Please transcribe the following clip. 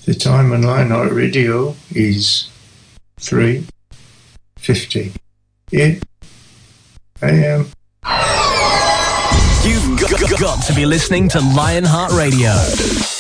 The time on Lionheart Radio is 3:50 a.m. You've got to be listening to Lionheart Radio.